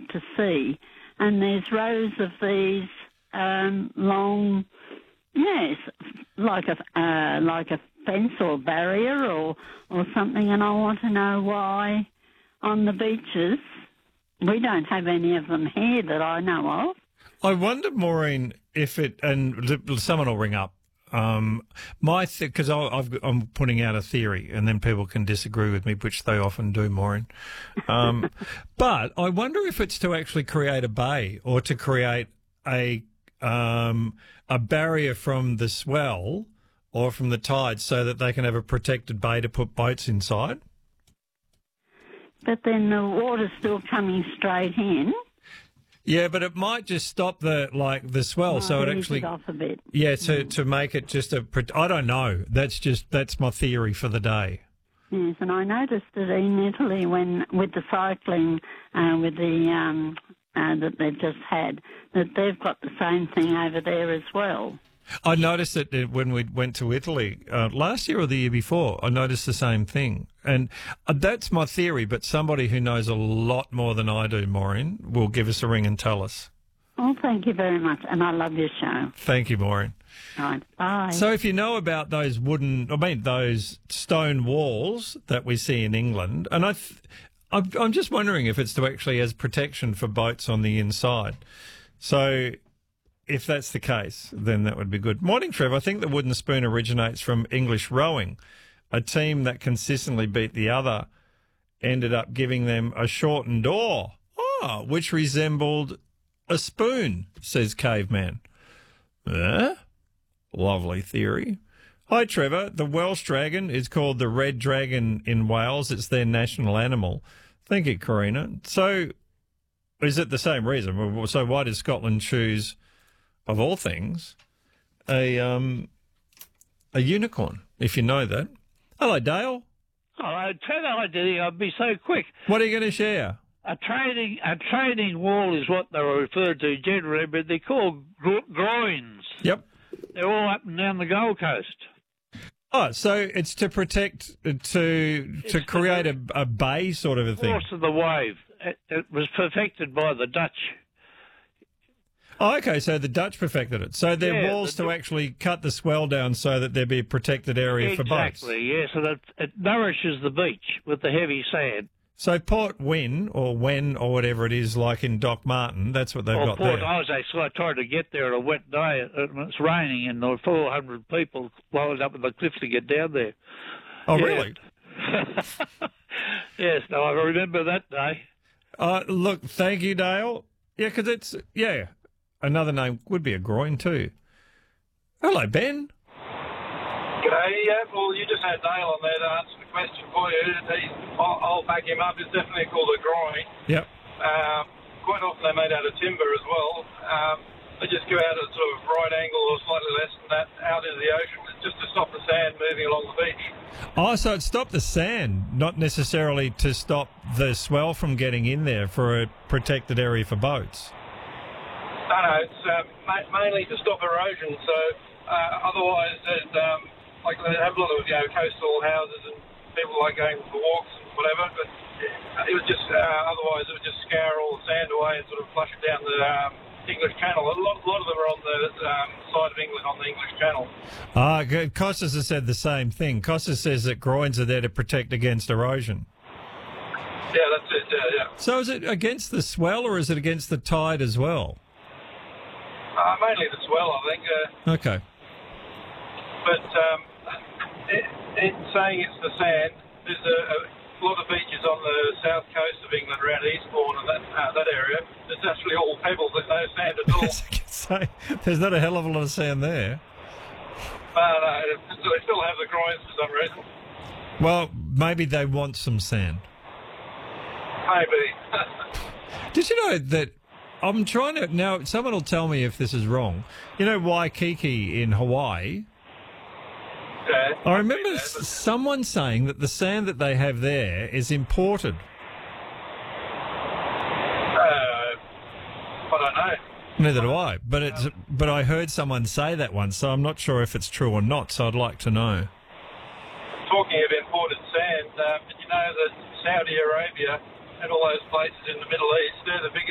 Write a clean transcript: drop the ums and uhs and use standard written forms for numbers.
to see. And there's rows of these long, yes, like a fence or barrier or something. And I want to know why on the beaches we don't have any of them here that I know of. I wonder, Maureen, if it, and someone will ring up. Because I'm putting out a theory, and then people can disagree with me, which they often do, Maureen. But I wonder if it's to actually create a bay or to create a barrier from the swell or from the tide, so that they can have a protected bay to put boats inside. But then the water's still coming straight in. Yeah, but it might just stop the swell, so it actually it off a bit. Yeah, to make it just I don't know. That's my theory for the day. Yes, and I noticed it in Italy when with the cycling with the that they've just had, that they've got the same thing over there as well. I noticed it when we went to Italy last year or the year before. I noticed the same thing. And that's my theory, but somebody who knows a lot more than I do, Maureen, will give us a ring and tell us. Oh, thank you very much, and I love your show. Thank you, Maureen. All right, bye. So if you know about those those stone walls that we see in England, and I'm just wondering if it's to actually as protection for boats on the inside. So if that's the case, then that would be good. Morning, Trev. I think the wooden spoon originates from English rowing. A team that consistently beat the other ended up giving them a shortened oar, which resembled a spoon, says Caveman. Lovely theory. Hi, Trevor. The Welsh dragon is called the red dragon in Wales. It's their national animal. Thank you, Karina. So is it the same reason? So why did Scotland choose, of all things, a unicorn, if you know that? Hello, Dale. Hello, Ted. I'd be so quick. What are you going to share? A trading wall is what they're referred to generally, but they're called groins. Yep. They're all up and down the Gold Coast. Oh, so it's to protect, to create a bay sort of a thing. Force of the wave. It was perfected by the Dutch. Oh, okay, so the Dutch perfected it. So they're walls to actually cut the swell down so that there be a protected area for boats. Exactly, yes, and it nourishes the beach with the heavy sand. So Port Wyn, or Wen, or whatever it is, like in Doc Martin, that's what they've got Port there. Isaac, so I tried to get there on a wet day. It's raining, and there were 400 people lined up at the cliff to get down there. Oh, really? Yes, no, I remember that day. Look, thank you, Dale. Yeah, because it's, another name would be a groin too. Hello, Ben. G'day, well, you just had Dale on there to answer the question for you. I'll back him up. It's definitely called a groin. Yep. Quite often they're made out of timber as well. They just go out at a sort of right angle or slightly less than that out into the ocean just to stop the sand moving along the beach. Oh, so it stopped the sand, not necessarily to stop the swell from getting in there for a protected area for boats. No, it's mainly to stop erosion. So otherwise, like they have a lot of coastal houses and people like going for walks and whatever. But it was just otherwise it would just scour all the sand away and sort of flush it down the English Channel. A lot of them are on the side of England on the English Channel. Costas has said the same thing. Costas says that groins are there to protect against erosion. Yeah, that's it. Yeah. So is it against the swell or is it against the tide as well? Mainly the swell, I think. Okay. But it's saying it's the sand. There's a lot of beaches on the south coast of England around Eastbourne and that area. It's actually all pebbles. There's no sand at all. I can say, there's not a hell of a lot of sand there. No, they still have the groins for some reason. Well, maybe they want some sand. Maybe. Did you know that I'm trying to... Now, someone will tell me if this is wrong. You know Waikiki in Hawaii? Yeah, I remember someone saying that the sand that they have there is imported. I don't know. Neither do I. But I heard someone say that once, so I'm not sure if it's true or not, so I'd like to know. Talking of imported sand, did you know that Saudi Arabia and all those places in the Middle East, they're the biggest